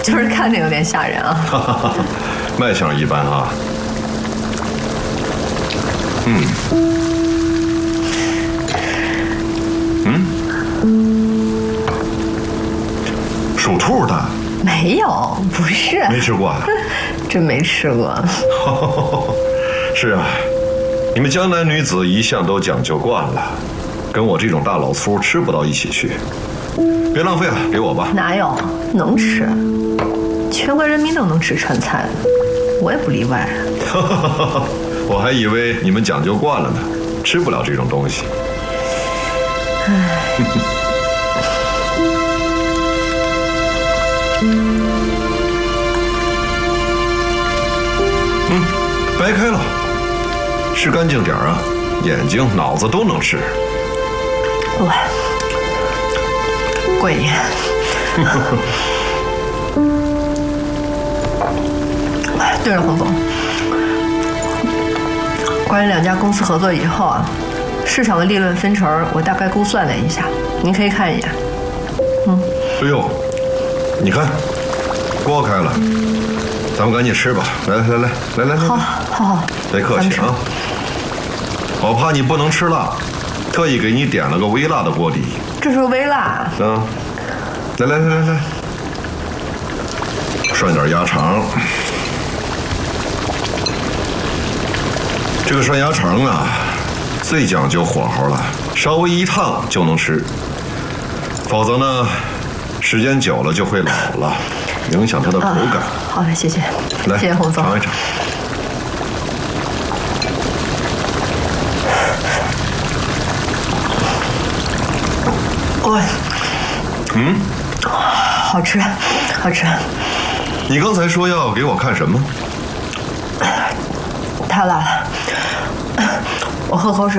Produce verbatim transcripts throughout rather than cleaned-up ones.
就是看着有点吓人啊。 哈哈哈，卖相一般啊。嗯。嗯。属兔的。 没有，不是。 没吃过啊？ 真没吃过。 是啊，你们江南女子一向都讲究惯了，跟我这种大老粗吃不到一起去。别浪费了，给我吧。 哪有，能吃，全国人民都能吃川菜，我也不例外。 我还以为你们讲究惯了呢，吃不了这种东西。唉。嗯，掰开了，吃干净点啊，眼睛、脑子都能吃。 哇，贵呀！对了，洪总，关于两家公司合作以后啊，市场的利润分成我大概估算了一下，您可以看一眼。嗯。 哎呦，你看，锅开了。咱们赶紧吃吧！来来来来来来来， 好，好，好， 别客气啊！我怕你不能吃辣，特意给你点了个微辣的锅底。 这是微辣啊！ 嗯，来来来来来，涮点鸭肠。这个涮鸭肠啊，最讲究火候了，稍微一烫就能吃，否则呢，时间久了就会老了。影响它的口感。啊、 好的，谢谢。 来， 谢谢洪总。 尝一尝。 哇， 嗯， 好吃，好吃。 你刚才说要给我看什么？ 太辣了，我喝口水。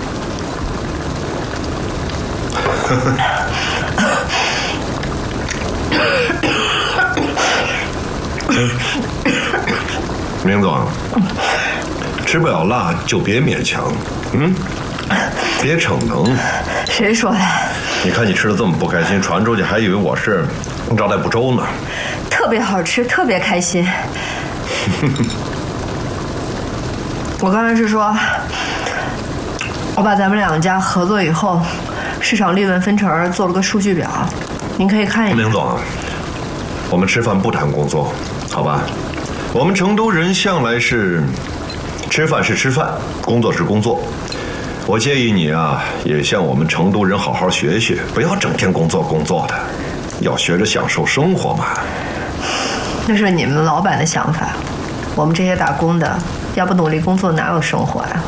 明总，吃不了辣就别勉强，嗯，别逞能。 谁说的？ 你看你吃的这么不开心，传出去还以为我是招待不周呢。 特别好吃，特别开心。我刚才是说，我把咱们两家合作以后，市场利润分成做了个数据表，您可以看一下。 明总，我们吃饭不谈工作，好吧？我们成都人向来是吃饭是吃饭，工作是工作。我建议你啊，也向我们成都人好好学学，不要整天工作工作的，要学着享受生活嘛。 那是你们老板的想法，我们这些打工的，要不努力工作哪有生活呀？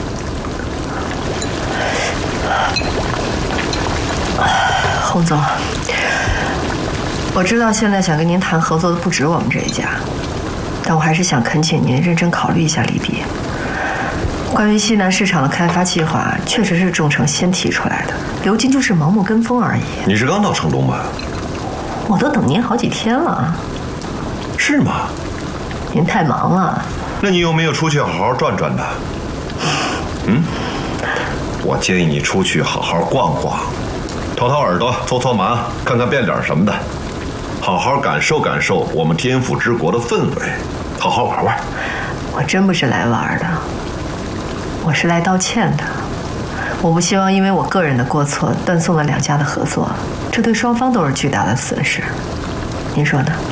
洪总，我知道现在想跟您谈合作的不止我们这一家，但我还是想恳请您认真考虑一下利弊。关于西南市场的开发计划，确实是众诚先提出来的，刘金就是盲目跟风而已。 你是刚到成都吗？ 我都等您好几天了。 是吗？ 您太忙了。 那你有没有出去好好转转呢？嗯，我建议你出去好好逛逛，掏掏耳朵，搓搓麻，看看变脸什么的，好好感受感受我们天府之国的氛围，好好玩玩。 我真不是来玩的，我是来道歉的。我不希望因为我个人的过错断送了两家的合作，这对双方都是巨大的损失。您说呢？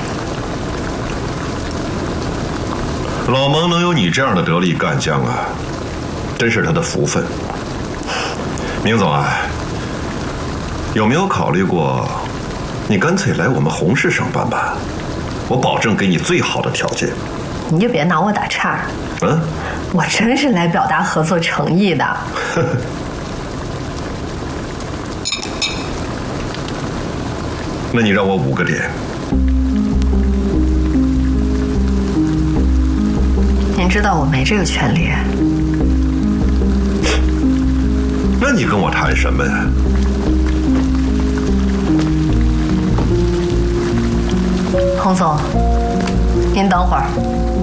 老蒙能有你这样的得力干将啊，真是他的福分。明总啊，有没有考虑过，你干脆来我们洪氏上班吧？我保证给你最好的条件。 你就别拿我打岔。 嗯， 我真是来表达合作诚意的。 那你让我五个点。 您知道我没这个权利。 那你跟我谈什么呀？ 洪总，您等会儿。